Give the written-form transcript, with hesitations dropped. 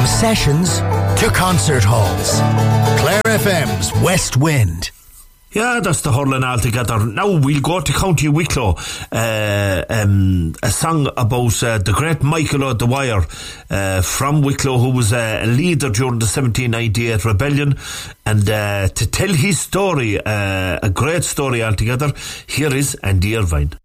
From sessions to concert halls. Clare FM's West Wind. Yeah, that's the hurling altogether. Now we'll go to County Wicklow. A song about the great Michael O'Dwyer from Wicklow, who was a leader during the 1798 rebellion. And to tell his story, a great story altogether, here is Andy Irvine.